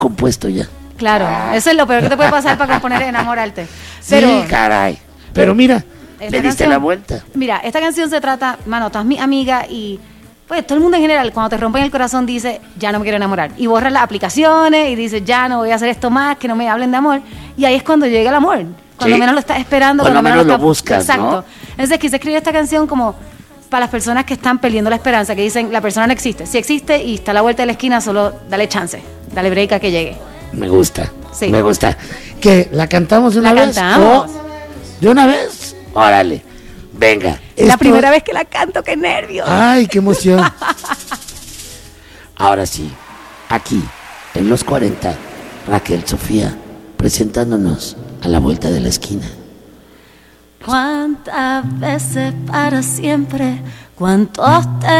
compuesto ya. Claro, eso es lo peor que te puede pasar para componer enamorarte. Pero, sí, caray. Pero mira, le diste canción, la vuelta. Mira, esta canción se trata, mano, todas mis amigas y pues todo el mundo en general, cuando te rompen el corazón dice, ya no me quiero enamorar. Y borras las aplicaciones y dices, ya no voy a hacer esto más, que no me hablen de amor. Y ahí es cuando llega el amor. Cuando menos lo estás esperando. Cuando menos lo estás buscas, exacto. ¿no? Entonces quise escribir esta canción como para las personas que están perdiendo la esperanza, que dicen, la persona no existe. Si existe y está a la vuelta de la esquina, solo dale chance, dale break a que llegue. Me gusta, sí. Me gusta. ¿Qué? ¿La cantamos de una vez? Cantamos. ¿De una vez? Órale, venga. La primera vez que la canto, qué nervios. Ay, qué emoción. Ahora sí, aquí, en los 40, Raquel Sofía, presentándonos a la vuelta de la esquina. ¿Cuántas veces para siempre? ¿Cuántos te